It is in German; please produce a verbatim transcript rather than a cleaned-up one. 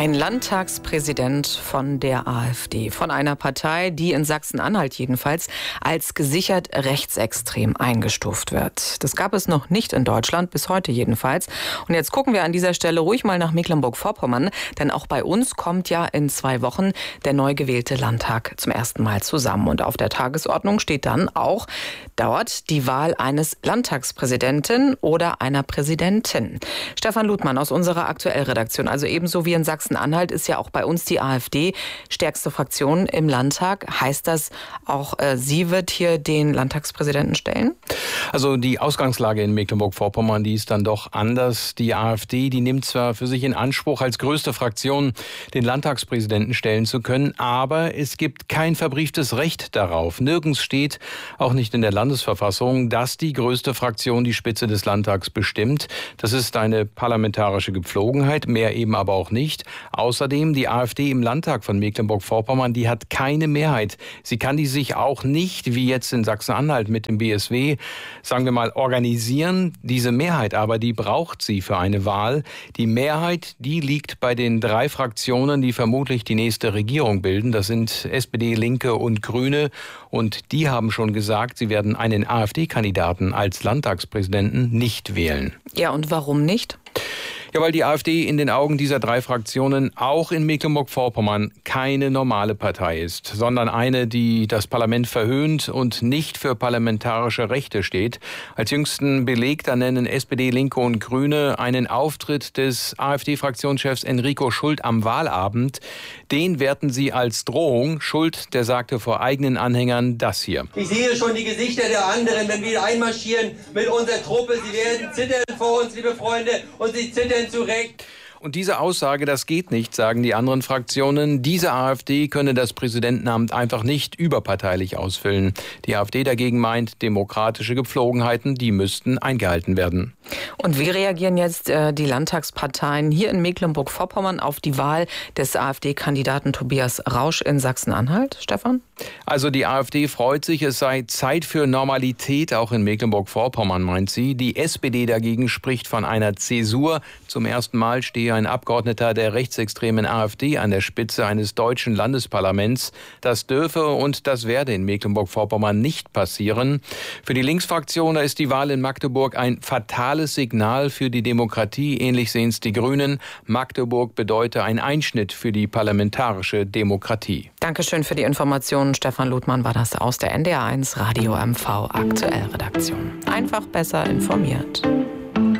Ein Landtagspräsident von der AfD, von einer Partei, die in Sachsen-Anhalt jedenfalls als gesichert rechtsextrem eingestuft wird. Das gab es noch nicht in Deutschland, bis heute jedenfalls. Und jetzt gucken wir an dieser Stelle ruhig mal nach Mecklenburg-Vorpommern, denn auch bei uns kommt ja in zwei Wochen der neu gewählte Landtag zum ersten Mal zusammen. Und auf der Tagesordnung steht dann auch dort die Wahl eines Landtagspräsidenten oder einer Präsidentin. Stefan Luthmann aus unserer Aktuellredaktion, also ebenso wie in Sachsen-Anhalt ist ja auch bei uns die AfD stärkste Fraktion im Landtag. Heißt das auch, äh, sie wird hier den Landtagspräsidenten stellen? Also die Ausgangslage in Mecklenburg-Vorpommern, die ist dann doch anders. Die AfD, die nimmt zwar für sich in Anspruch, als größte Fraktion den Landtagspräsidenten stellen zu können, aber es gibt kein verbrieftes Recht darauf. Nirgends steht, auch nicht in der Landesverfassung, dass die größte Fraktion die Spitze des Landtags bestimmt. Das ist eine parlamentarische Gepflogenheit, mehr eben aber auch nicht. Außerdem, die AfD im Landtag von Mecklenburg-Vorpommern, die hat keine Mehrheit. Sie kann die sich auch nicht, wie jetzt in Sachsen-Anhalt mit dem B S W, sagen wir mal, organisieren. Diese Mehrheit aber, die braucht sie für eine Wahl. Die Mehrheit, die liegt bei den drei Fraktionen, die vermutlich die nächste Regierung bilden. Das sind S P D, Linke und Grüne. Und die haben schon gesagt, sie werden einen AfD-Kandidaten als Landtagspräsidenten nicht wählen. Ja, und warum nicht? Ja, weil die AfD in den Augen dieser drei Fraktionen auch in Mecklenburg-Vorpommern keine normale Partei ist, sondern eine, die das Parlament verhöhnt und nicht für parlamentarische Rechte steht. Als jüngsten Beleg, da nennen S P D, Linke und Grüne einen Auftritt des AfD-Fraktionschefs Enrico Schult am Wahlabend. Den werten sie als Drohung. Schult, der sagte vor eigenen Anhängern das hier. Ich sehe schon die Gesichter der anderen, wenn wir einmarschieren mit unserer Truppe. Sie werden zittern vor uns, liebe Freunde, und sie zittern zurecht. Und diese Aussage, das geht nicht, sagen die anderen Fraktionen. Diese AfD könne das Präsidentenamt einfach nicht überparteilich ausfüllen. Die AfD dagegen meint, demokratische Gepflogenheiten, die müssten eingehalten werden. Und wie reagieren jetzt äh, die Landtagsparteien hier in Mecklenburg-Vorpommern auf die Wahl des AfD-Kandidaten Tobias Rausch in Sachsen-Anhalt, Stefan? Also die AfD freut sich, es sei Zeit für Normalität, auch in Mecklenburg-Vorpommern, meint sie. Die S P D dagegen spricht von einer Zäsur. Zum ersten Mal stehe ein Abgeordneter der rechtsextremen AfD an der Spitze eines deutschen Landesparlaments. Das dürfe und das werde in Mecklenburg-Vorpommern nicht passieren. Für die Linksfraktion ist die Wahl in Magdeburg ein fatales Signal für die Demokratie. Ähnlich sehen es die Grünen. Magdeburg bedeute ein Einschnitt für die parlamentarische Demokratie. Dankeschön für die Informationen. Stefan Luthmann war das aus der N D R eins Radio M V Aktuellredaktion. Einfach besser informiert.